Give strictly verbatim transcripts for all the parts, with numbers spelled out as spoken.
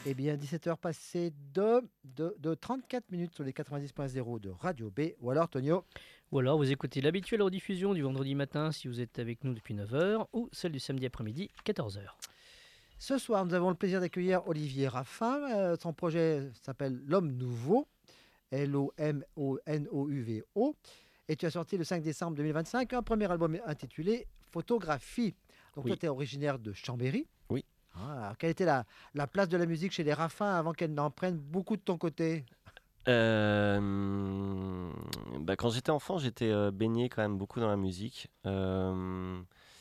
Eh bien, dix-sept heures passées de, de, de trente-quatre minutes sur les quatre-vingt-dix point zéro de Radio B. Ou alors, Tonio? Ou alors vous écoutez l'habituelle rediffusion du vendredi matin si vous êtes avec nous depuis neuf heures ou celle du samedi après-midi quatorze heures. Ce soir, nous avons le plaisir d'accueillir Olivier Raffin. Euh, son projet s'appelle L'Homme Nouveau, L O M O N O U V O. Et tu as sorti le cinq décembre deux mille vingt-cinq un premier album intitulé Photographie. Donc Oui. toi, tu es originaire de Chambéry. Oui. Ah, alors, quelle était la, la place de la musique chez les Raffin avant qu'elle n'en prenne beaucoup de ton côté? Euh, bah, quand j'étais enfant, j'étais euh, baigné quand même beaucoup dans la musique. Euh,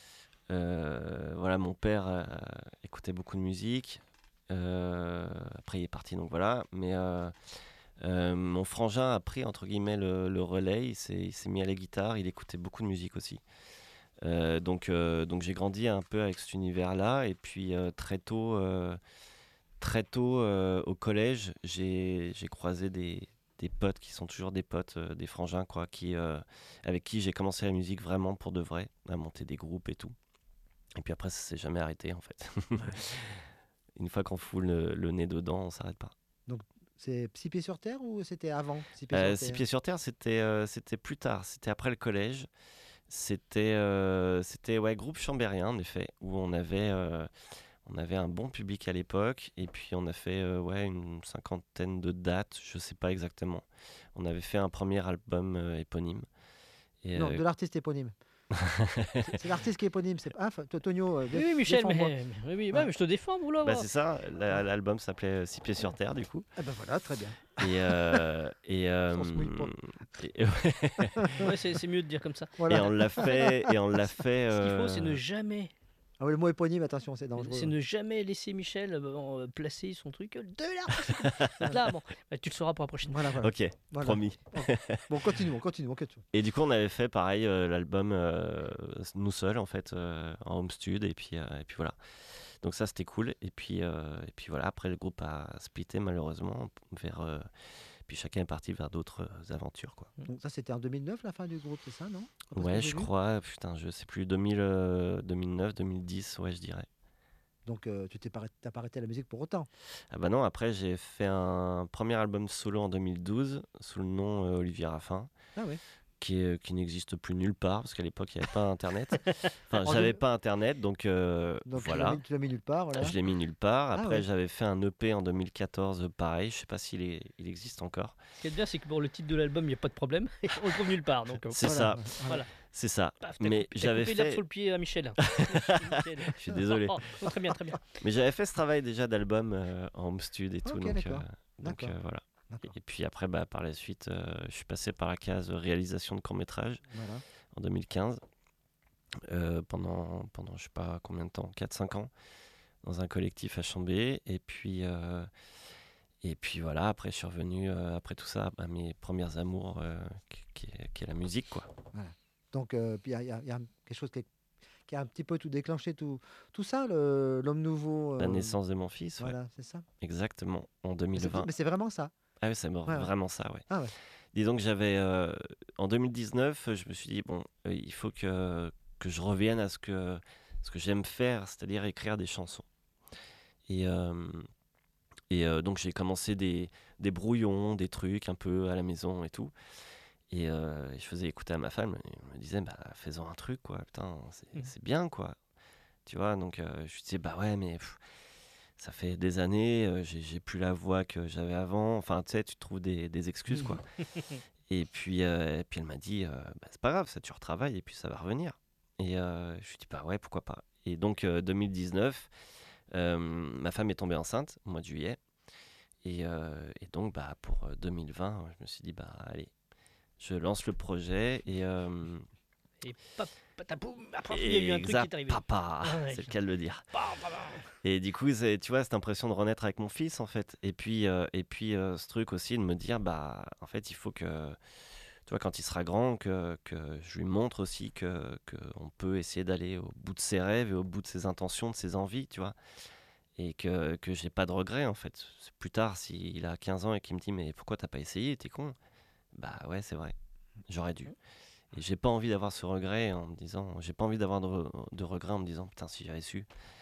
euh, voilà, mon père euh, écoutait beaucoup de musique. Euh, après, il est parti, donc voilà. Mais euh, euh, mon frangin a pris entre guillemets le, le relais. Il s'est, il s'est mis à la guitare. Il écoutait beaucoup de musique aussi. Euh, donc, euh, donc j'ai grandi un peu avec cet univers-là. Et puis euh, très tôt. Euh, Très tôt, euh, au collège, j'ai, j'ai croisé des, des potes qui sont toujours des potes, euh, des frangins, quoi, qui, euh, avec qui j'ai commencé la musique vraiment pour de vrai, à monter des groupes et tout. Et puis après, ça s'est jamais arrêté, en fait. Ouais. Une fois qu'on fout le, le nez dedans, on s'arrête pas. C'est Six Pieds sur Terre ou c'était avant Six Pieds Euh, sur Six Terre? Pieds sur Terre, c'était, euh, c'était plus tard, c'était après le collège. C'était, euh, c'était ouais, groupe chambérien, en effet, où on avait... euh, On avait un bon public à l'époque et puis on a fait euh, ouais, une cinquantaine de dates, je sais pas exactement. On avait fait un premier album euh, éponyme. Et, Non, euh, de l'artiste éponyme. c'est, c'est l'artiste qui est éponyme. C'est... Ah, enfin, Tonio, euh, Oui, dé- oui, Michel, défends-moi. mais, mais- oui, oui, Ouais. bah, mais je te défends, boulot. bah, c'est ça, la- l'album s'appelait Six Pieds sur Terre du coup. Ah ben voilà, très bien. Et, euh, et, euh, On se mouille pas. et, Ouais, c'est, c'est mieux de dire comme ça. Voilà. et on l'a fait. Et on l'a fait Ce qu'il euh, faut, c'est ne jamais, Ah oui, le mot éponyme, attention, c'est dangereux. c'est ne jamais laisser Michel euh, placer son truc euh, de l'artiste. Là, bon, bah, tu le sauras pour la prochaine. Voilà, voilà. Ok, Voilà. promis. Bon, continuons, continuons, continuons. Et du coup, on avait fait pareil euh, l'album euh, nous seuls en fait euh, en home studio et puis euh, et puis voilà. Donc ça c'était cool et puis euh, et puis voilà. Après le groupe a splitté malheureusement vers euh, puis chacun est parti vers d'autres euh, aventures quoi. Donc ça, c'était en deux mille neuf, la fin du groupe, c'est ça, non? D'après ce que Ouais, j'ai je vu. crois. Putain, je sais plus. deux mille, euh, deux mille neuf, deux mille dix, ouais, je dirais. Donc euh, tu t'es pas, arrêté- t'as pas arrêté la musique pour autant. Ah bah non. Après j'ai fait un premier album solo en deux mille douze sous le nom euh, Olivier Raffin. Ah oui. Qui, est- qui n'existe plus nulle part parce qu'à l'époque il n'y avait pas internet. Enfin, En j'avais deux- pas internet donc, euh, Donc tu l'as voilà. mis, tu l'as mis nulle part, voilà. Je l'ai mis nulle part. Ah Après, ouais. j'avais fait un E P en deux mille quatorze, pareil. Je sais pas s'il est, il existe encore. Ce qui est bien, c'est que pour le titre de l'album, il n'y a pas de problème. On le trouve nulle part. Donc, euh, C'est Voilà, ça, voilà. voilà. c'est ça. Paf, t'as Mais coupé, t'as j'avais coupé l'herbe fait, sous le pied à Michel. je suis désolé. Oh, oh, très bien, très bien. Mais j'avais fait ce travail déjà d'album euh, en home studio et tout. Ok, donc, d'accord. euh, donc D'accord. euh, voilà. D'accord. Et puis après, bah, par la suite, euh, je suis passé par la case réalisation de court métrage Voilà. en deux mille quinze. Euh, pendant, pendant je sais pas combien de temps, quatre cinq ans, dans un collectif à Chambé. Et puis, euh, et puis voilà, après je suis revenu, euh, après tout ça, à mes premières amours, euh, qui, qui est, qui est la musique, quoi. Donc euh, puis il y a, il y a- il y a quelque chose qui, est- qui a un petit peu tout déclenché, tout, tout ça, le, l'homme nouveau. La euh, naissance de mon fils, ouais, Voilà, c'est ça. exactement, en Mais c'est, deux mille vingt. mais c'est vraiment ça. Ah oui, c'est mort, Ouais, ouais. vraiment ça, ouais. Ah ouais. Disons que j'avais, euh, en deux mille dix-neuf, je me suis dit, bon, euh, il faut que, que je revienne à ce que, ce que j'aime faire, c'est-à-dire écrire des chansons. Et, euh, et euh, donc j'ai commencé des, des brouillons, des trucs un peu à la maison et tout. Et euh, je faisais écouter à ma femme, elle me disait, bah fais-en un truc, quoi, putain, c'est, Mhm. c'est bien, quoi. Tu vois, donc euh, je lui disais, bah ouais, mais pff, ça fait des années, euh, j'ai, j'ai plus la voix que j'avais avant. Enfin, tu sais, tu trouves des, des excuses, quoi. Et puis, euh, et puis elle m'a dit, euh, bah, c'est pas grave, ça tu retravailles et puis ça va revenir. Et euh, je lui dis, bah ouais, pourquoi pas. Et donc, euh, deux mille dix-neuf, euh, ma femme est tombée enceinte au mois de juillet. Et, euh, et donc, bah, pour euh, deux mille vingt, je me suis dit, bah allez, je lance le projet. Et, euh, Et pap, patapoum, après, il y a eu un truc qui exact, est arrivé. papa, Ah ouais. c'est le cas de le dire. Bam, bam, bam. Et du coup, c'est, tu vois, cette impression de renaître avec mon fils, en fait. Et puis, euh, et puis euh, ce truc aussi de me dire, bah, en fait, il faut que, tu vois, quand il sera grand, que, que je lui montre aussi que, que on peut essayer d'aller au bout de ses rêves et au bout de ses intentions, de ses envies, tu vois. Et que, que j'ai pas de regrets, en fait. C'est plus tard, s'il a quinze ans et qu'il me dit, mais pourquoi t'as pas essayé, t'es con? Bah ouais, c'est vrai, j'aurais dû. Et j'ai pas envie d'avoir ce regret en me disant, j'ai pas envie d'avoir de, re- de regret en me disant, putain, si j'avais su.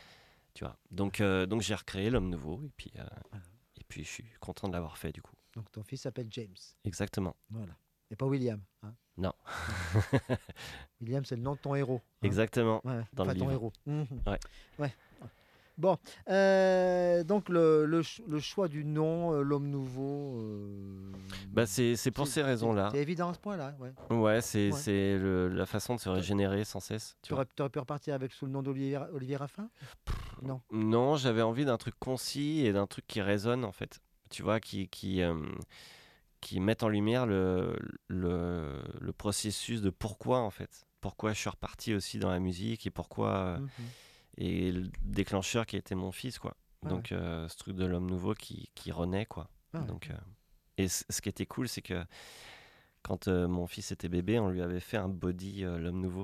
Tu vois. Donc, euh, donc j'ai recréé l'Homme Nouveau et puis, euh, et puis je suis content de l'avoir fait du coup. Donc ton fils s'appelle James. Exactement. Voilà. Et pas William. Hein. Non. William, c'est le nom de ton héros. Hein. Exactement. Ouais, Dans enfin, le ton livre. héros. Mmh. Ouais. Ouais. Bon, euh, donc le, le, ch- le choix du nom, euh, l'homme nouveau. euh, Bah, c'est, c'est pour c'est- ces raisons-là. C'est évident à ce point-là. Ouais. Ouais, c'est, Ouais. c'est le- la façon de se régénérer sans cesse. Tu Tu vois. aurais, t'aurais pu repartir avec sous le nom d'Olivier Olivier Raffin. Non. Non, j'avais envie d'un truc concis et d'un truc qui résonne en fait. Tu vois, qui, qui, euh, qui mette en lumière le, le, le processus de pourquoi en fait. Pourquoi je suis reparti aussi dans la musique et pourquoi. euh, Mhm. Et le déclencheur qui a été mon fils, quoi. Ouais, Donc, euh, ce truc de l'homme nouveau qui, qui renaît, quoi. Ah ouais. Donc, euh, et c- ce qui était cool, c'est que quand euh, mon fils était bébé, on lui avait fait un body euh, l'homme nouveau.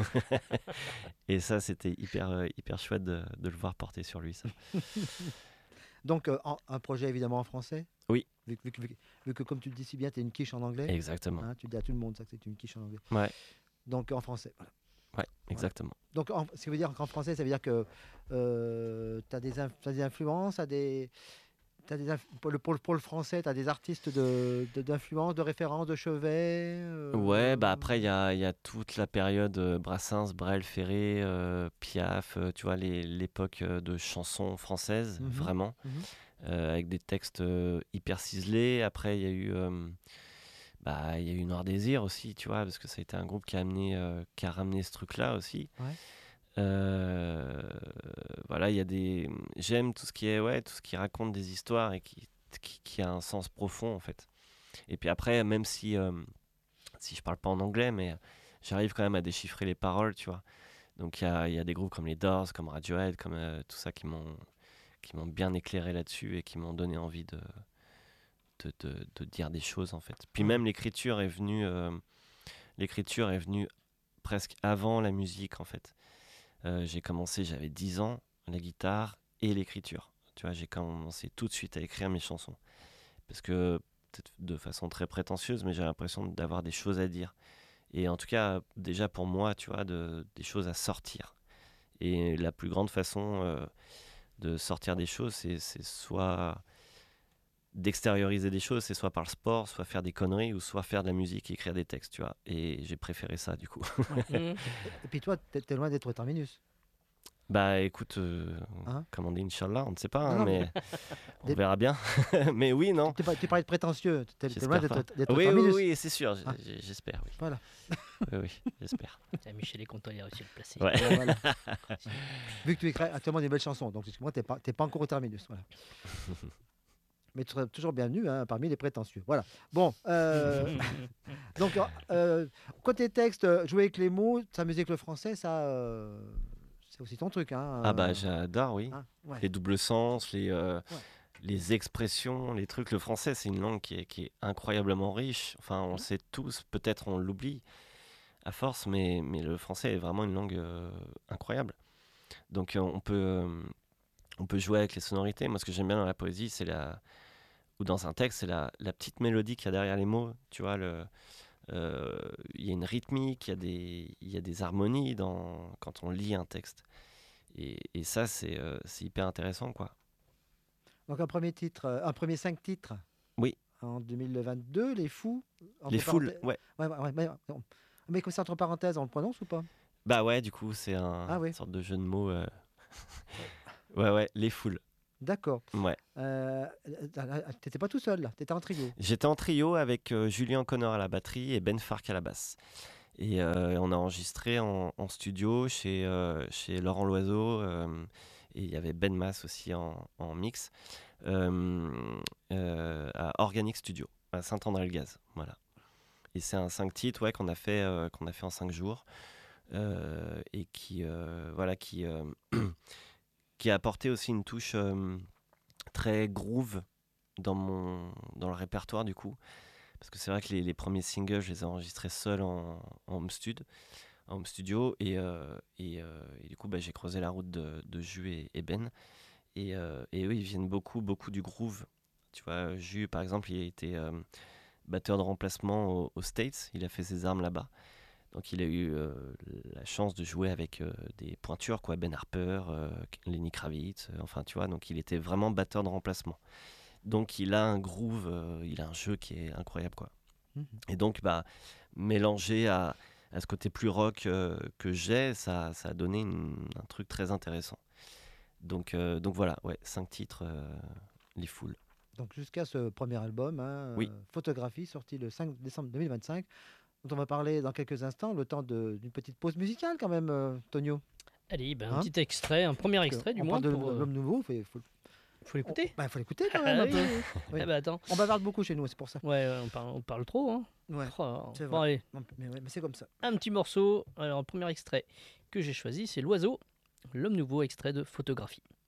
Et ça, c'était hyper, euh, hyper chouette de, de le voir porter sur lui, ça. Donc euh, en- un projet évidemment en français. Oui. Vu, que- vu que- vu que- vu que comme tu le dis si bien, tu es une quiche en anglais. Exactement. Hein, tu dis à tout le monde ça que c'est une quiche en anglais. Ouais, Donc en français. Voilà. ouais, exactement. Donc, en- ce qui veut dire qu'en français, ça veut dire que tu as des, inf- t'as des influences, t'as des, t'as des inf- pour, le, pour, le, pour le français, tu as des artistes de, de- d'influence, de référence, de chevet. euh, Ouais, bah après, il y a, il y a toute la période euh, Brassens, Brel, Ferré, euh, Piaf, euh, tu vois, les- l'époque euh, de chansons françaises, Mhm. vraiment. Mhm. euh, avec des textes euh, hyper ciselés. Après, il y a eu, euh, bah, il y a eu Noir Désir aussi, tu vois, parce que ça a été un groupe qui a amené, euh, qui a ramené ce truc-là aussi. Ouais. Euh, voilà, il y a des, j'aime tout ce qui est, ouais, tout ce qui raconte des histoires et qui, qui, qui a un sens profond en fait. Et puis après, même si, euh, si je parle pas en anglais, mais j'arrive quand même à déchiffrer les paroles, tu vois. Donc il y a, il y a des groupes comme les Doors, comme Radiohead, comme euh, tout ça qui m'ont qui m'ont bien éclairé là-dessus et qui m'ont donné envie de, de, de, de dire des choses en fait. Puis Ouais. même l'écriture est venue, euh, l'écriture est venue presque avant la musique en fait. Euh, j'ai commencé, j'avais dix ans, la guitare et l'écriture. Tu vois, j'ai commencé tout de suite à écrire mes chansons. Parce que, peut-être de façon très prétentieuse, mais j'ai l'impression d'avoir des choses à dire. Et en tout cas, déjà pour moi, tu vois, de, des choses à sortir. Et la plus grande façon euh, de sortir des choses, c'est, c'est soit d'extérioriser des choses, c'est soit par le sport, soit faire des conneries, ou soit faire de la musique et écrire des textes, tu vois. Et j'ai préféré ça, du coup. Mhm. Et puis toi, tu es loin d'être terminus. Bah écoute, euh, Hein comme on dit, Inch'Allah, on ne sait pas, hein, Non, non, mais on Des- verra bien. Mais oui, non. Tu, tu parlais de prétentieux. Tu es loin J'espère d'être, pas. d'être Oui, oui, terminus. oui, c'est sûr, j- Ah. j- j'espère, oui. Voilà. Oui, oui, j'espère. Tiens, Michel est content, il a réussi à le placer. Ouais. Voilà, voilà. Vu que tu écris actuellement des belles chansons, donc excuse-moi, tu n'es pas, t'es pas encore au terminus. Voilà. Mais tu seras toujours bienvenu hein, parmi les prétentieux. Voilà. Bon, euh, donc euh, côté texte, euh, jouer avec les mots, s'amuser avec le français, ça, euh, c'est aussi ton truc. Hein, Ah bah euh, j'adore, oui. hein, ouais. Les doubles sens, les, euh, Ouais. les expressions, les trucs. Le français, c'est une langue qui est, qui est incroyablement riche. Enfin, on le sait tous, peut-être on l'oublie à force, mais, mais le français est vraiment une langue euh, incroyable. Donc euh, on peut, euh, on peut jouer avec les sonorités. Moi, ce que j'aime bien dans la poésie, c'est la... ou dans un texte, c'est la, la petite mélodie qu'il y a derrière les mots. Tu vois, le... euh, il y a une rythmique, il y a des, il y a des harmonies dans... quand on lit un texte. Et, et ça, c'est euh, c'est hyper intéressant, quoi. Donc un premier titre, euh, un premier cinq titres. Oui. En deux mille vingt-deux, Les Fous. entre Les foules, parenthèses- ouais. Ouais, ouais, ouais, ouais, ouais. Mais comme c'est entre parenthèses, on le prononce ou pas? Bah ouais, du coup, c'est un Ah oui. une sorte de jeu de mots. euh. ouais, ouais, les foules. D'accord. Ouais. Euh, euh, T'étais pas tout seul là, t'étais en trio. J'étais en trio avec euh, Julien Connor à la batterie et Ben Fark à la basse. Et euh, on a enregistré en, en studio chez, euh, chez Laurent Loiseau. euh, et il y avait Ben Mass aussi en, en mix. euh, euh, à Organic Studio, à Saint-André-le-Gaz. Voilà. Et c'est un cinq titres ouais, qu'on a, fait, euh, qu'on a fait en cinq jours. euh, et qui, euh, voilà, qui, euh, qui a apporté aussi une touche euh, très groove dans, mon, dans le répertoire du coup. Parce que c'est vrai que les, les premiers singles, je les ai enregistrés seuls en, en home studio, en home studio et, euh, et, euh, et du coup bah, j'ai creusé la route de, de Jus et, et Ben. Et, euh, et eux, ils viennent beaucoup, beaucoup du groove. Tu vois, Jus, par exemple, il a été euh, batteur de remplacement au- aux States. Il a fait ses armes là-bas. Donc il a eu euh, la chance de jouer avec euh, des pointures, quoi, Ben Harper, euh, Lenny Kravitz, euh, enfin tu vois, donc il était vraiment batteur de remplacement. Donc il a un groove, euh, il a un jeu qui est incroyable, quoi. Mhm. Et donc bah, mélangé à, à ce côté plus rock euh, que j'ai, ça, ça a donné une- un truc très intéressant. Donc, euh, donc voilà, ouais, cinq titres, euh, les foules. Donc jusqu'à ce premier album, hein, Oui. euh, Photographie, sorti le cinq décembre deux mille vingt-cinq, dont on va parler dans quelques instants, le temps de- d'une petite pause musicale quand même, euh, Tonio. Allez, ben, un Hein petit extrait, un premier Parce extrait du on moins. parle de Pour, euh, l'homme nouveau, il faut, faut l'écouter. bah, faut l'écouter quand Ah même un oui, peu. oui. Oui. Ah bah attends. On bavarde beaucoup chez nous, c'est pour ça. Ouais, ouais, on, parle, on parle trop. Hein. Ouais, Oh, c'est bon, vrai. allez, Non, mais, ouais, mais c'est comme ça. un petit morceau. Alors, le premier extrait que j'ai choisi, c'est L'Oiseau, l'homme nouveau, extrait de Photographie.